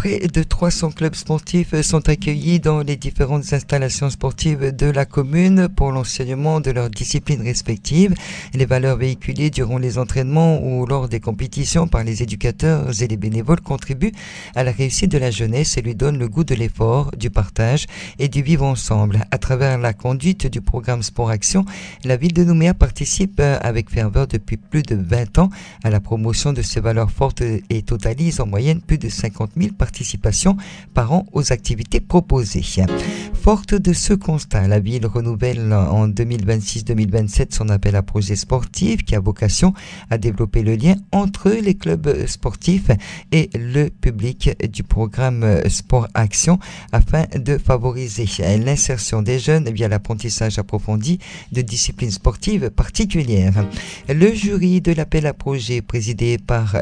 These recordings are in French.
Près de 300 clubs sportifs sont accueillis dans les différentes installations sportives de la commune pour l'enseignement de leurs disciplines respectives. Les valeurs véhiculées durant les entraînements ou lors des compétitions par les éducateurs et les bénévoles contribuent à la réussite de la jeunesse et lui donnent le goût de l'effort, du partage et du vivre ensemble. À travers la conduite du programme Sport Action, la ville de Nouméa participe avec ferveur depuis plus de 20 ans à la promotion de ces valeurs fortes et totalise en moyenne plus de 50 000 participations par an aux activités proposées. Forte de ce constat, la ville renouvelle en 2026-2027 son appel à projet sportif qui a vocation à développer le lien entre les clubs sportifs et le public du programme Sport Action afin de favoriser l'insertion des jeunes via l'apprentissage approfondi de disciplines sportives particulières. Le jury de l'appel à projet présidé par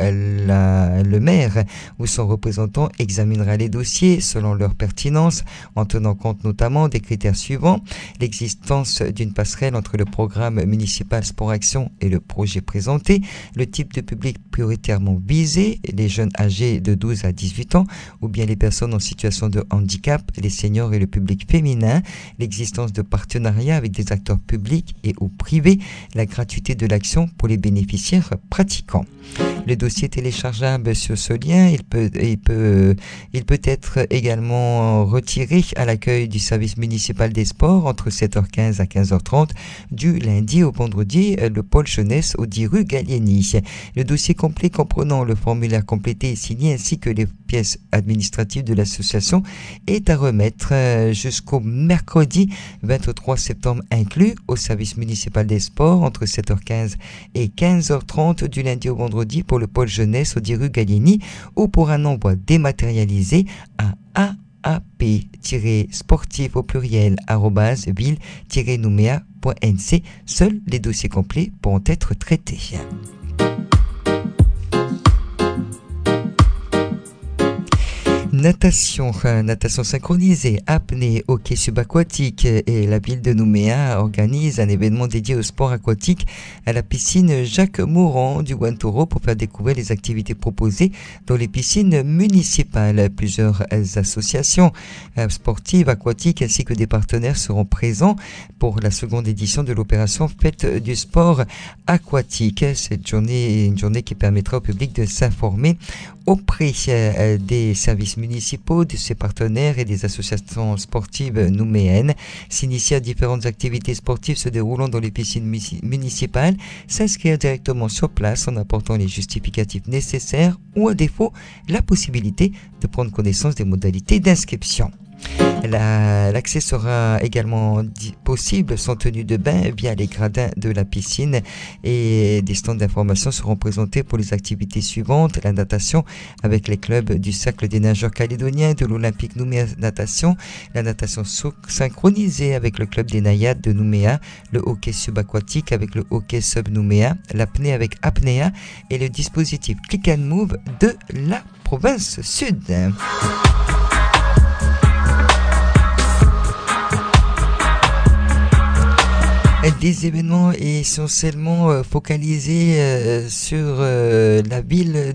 le maire ou son représentant examinera les dossiers selon leur pertinence en tenant compte notamment des critères suivants: l'existence d'une passerelle entre le programme municipal Sport Action et le projet présenté, le type de public prioritairement visé, les jeunes âgés de 12 à 18 ans ou bien les personnes en situation de handicap, les seniors et le public féminin, l'existence de partenariats avec des acteurs publics et ou privés, la gratuité de l'action pour les bénéficiaires pratiquants. Le dossier téléchargeable sur ce lien, il peut être également retiré à l'accueil du service municipal des sports entre 7h15 à 15h30 du lundi au vendredi, le pôle jeunesse au 10 rue Gallieni. Le dossier complet comprenant le formulaire complété et signé ainsi que les pièces administratives de l'association est à remettre jusqu'au mercredi 23 septembre inclus au service municipal des sports entre 7h15 et 15h30 du lundi au vendredi pour le pôle jeunesse au 10 rue Gallieni ou pour un envoi dématérialisé à aap-sportif au pluriel @ville-nouméa.nc. Seuls les dossiers complets pourront être traités. Natation synchronisée, apnée, hockey subaquatique et la ville de Nouméa organise un événement dédié au sport aquatique à la piscine Jacques Mourant du Wantoro pour faire découvrir les activités proposées dans les piscines municipales. Plusieurs associations sportives aquatiques ainsi que des partenaires seront présents pour la seconde édition de l'opération Fête du sport aquatique. Cette journée est une journée qui permettra au public de s'informer auprès des services municipaux, de ses partenaires et des associations sportives nouméennes, s'initier à différentes activités sportives se déroulant dans les piscines municipales, s'inscrire directement sur place en apportant les justificatifs nécessaires ou à défaut la possibilité de prendre connaissance des modalités d'inscription. L'accès sera également possible sans tenue de bain via les gradins de la piscine et des stands d'information seront présentés pour les activités suivantes: la natation avec les clubs du Cercle des nageurs calédoniens, de l'Olympique Nouméa Natation, la natation synchronisée avec le club des naïades de Nouméa, le hockey subaquatique avec le hockey sub Nouméa, l'apnée avec Apnea et le dispositif Click and Move de la province sud. Des événements essentiellement focalisés sur la ville